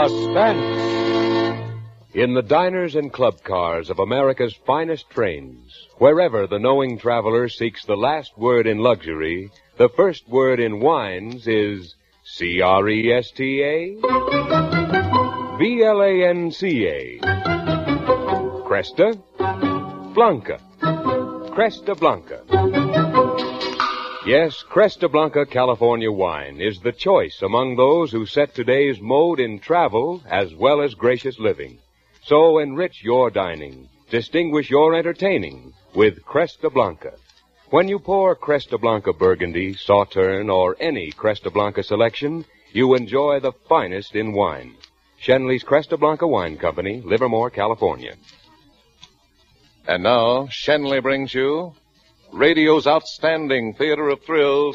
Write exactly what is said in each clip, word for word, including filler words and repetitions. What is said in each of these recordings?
Suspense. In the diners and club cars of America's finest trains, wherever the knowing traveler seeks the last word in luxury, the first word in wines is C R E S T A, B L A N C A. Cresta Blanca. Cresta Blanca. Yes, Cresta Blanca California wine is the choice among those who set today's mode in travel as well as gracious living. So enrich your dining, distinguish your entertaining with Cresta Blanca. When you pour Cresta Blanca Burgundy, Sauterne, or any Cresta Blanca selection, you enjoy the finest in wine. Schenley's Cresta Blanca Wine Company, Livermore, California. And now, Schenley brings you radio's outstanding theater of thrills,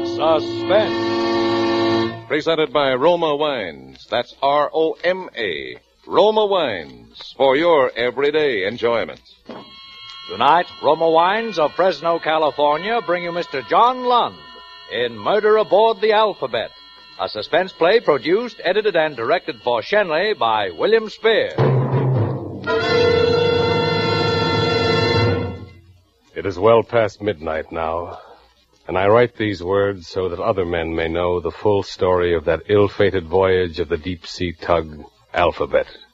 Suspense. Presented by Roma Wines. That's R O M A. Roma Wines, for your everyday enjoyment. Tonight, Roma Wines of Fresno, California, bring you Mister John Lund in Murder Aboard the Alphabet, a suspense play produced, edited, and directed for Schenley by William Spear. It is well past midnight now, and I write these words so that other men may know the full story of that ill-fated voyage of the deep-sea tug, Alphabet.